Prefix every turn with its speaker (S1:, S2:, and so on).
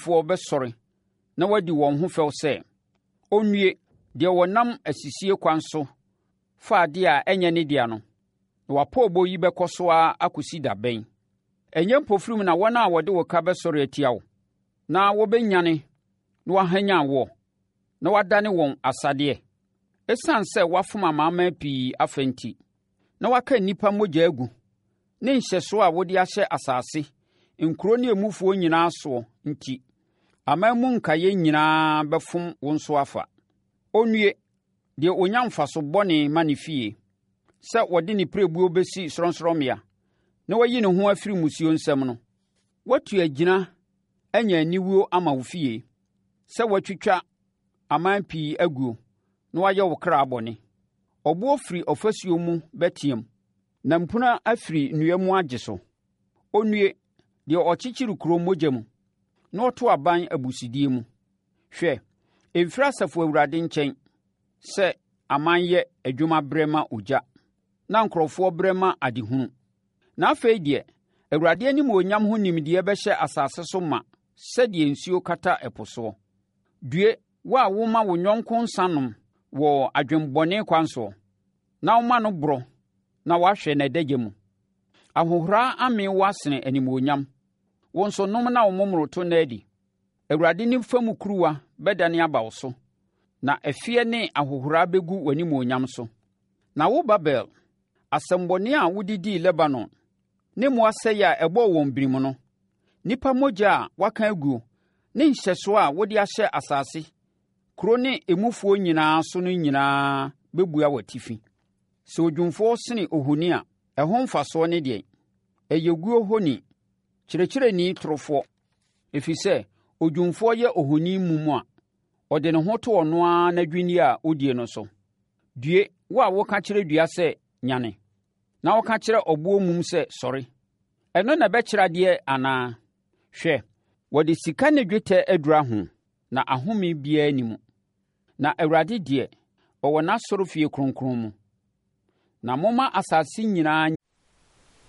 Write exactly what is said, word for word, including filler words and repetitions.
S1: for besore na wadi wɔn ho fɛw sɛ onwie deɛ wɔnam asisie kwan so fa ade a ɛnyɛ ne dea no na wapɔɔbɔ yi bɛkɔ so a akɔsi da bɛn. Ɛnyɛ mpofirim na wɔn a wɔde wo ka bɛsɔre atia wo na wɔbɛnyane na wɔahanya wo na wɔadane wɔn asadeɛ ɛsiane sɛ wɔafom amanaman pii afa nti na wɔaka nnipa mogya agu ne nhyɛsoɔ a wɔde ahyɛ asase nkuro ne emufoɔ nyinaa soɔ nti aman mu nkaeɛ nyinaa bɛfom wo nso afa. Onwie deɛ onya mfaso bɔne ma ne fie sɛ wɔde ne pirebuo bɛsi sorɔnsorɔmmea na wayi ne ho afiri musuo nsɛm no. Watu agyina anya aniwuo ama wo fie sɛ watwitwa aman pii aguo na wayɛ wo kra bɔne. Ɔboɔ firi ɔfasuo mu bɛteam na mpuna afiri nnua mu agye so. Onwie deɛ ɔkyekyere kuro mogya mu na ɔto aban abusidie mu. Hwɛ, ɛmfiri Asafo Awurade nkyɛn sɛ aman yɛ adwuma berɛ ma ogya na nkurɔfoɔ berɛ ma adehunu. Na afei deɛ Awurade animuonyam ho nimdeɛ bɛhyɛ asase so ma sɛdeɛ nsuo kata ɛpo soɔ. Due, wo a woma wo nyɔnko nsa nom wɔ adwembɔne kwan soɔ na woma no borɔ na wahwɛ n'adagya mu. Ahohora ame wo asene animuonyam, wo nso nom na wo momoroto na adi. Awurade ne fam kuruwa bɛdane aba wo so na ɛfeɛ ne ahohora bɛgu w'animuonyam so. Na wo Babel, asɛmbɔne a wodidii Lebanon ne mmoasɛe a ɛbɔɔ wɔn birim no, nnipa mogya a waka aguo ne nhyɛsoɔ a wode ahyɛ asase, kuro ne emufoɔ nyinaa so no nyinaa bɛbua w'atifi. Sɛ odwumfoɔ sene ohoni a, ɛho mfasoɔ ne deɛ? Ɛyɛ guo honi, kyerɛkyerɛni torofoɔ. Ɛfiri sɛ odwumfoɔ yɛ ohoni mum a, ɔde ne ho to ɔno ara n'adwinni a ɔdie no so. Due, wo a woka kyerɛ dua sɛ nyane, na woka kyerɛ ɔboɔ mum sɛ sɔre. Ɛno na ɛbɛkyerɛ adeɛ anaa? Hwɛ, wɔde sika ne dwetɛ adura ho, na ahome biara nni mu. Na Awurade deɛ, ɔwɔ n'asɔrefie kronkron mu. Na momma asase nyinaa